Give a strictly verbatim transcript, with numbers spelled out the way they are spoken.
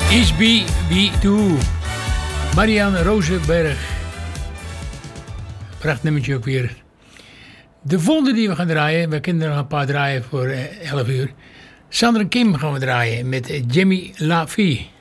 Is B B twee. Marianne Rosenberg. Prachtig nummertje ook weer. De volgende die we gaan draaien, we kunnen er nog een paar draaien voor elf uur. Sandra Kim gaan we draaien met Jimmy La Vie.